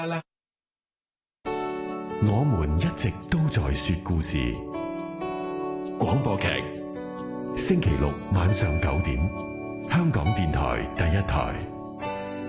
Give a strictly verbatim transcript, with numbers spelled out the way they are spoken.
我們一直都在說故事。廣播劇，星期六晚上九點，香港電台第一台。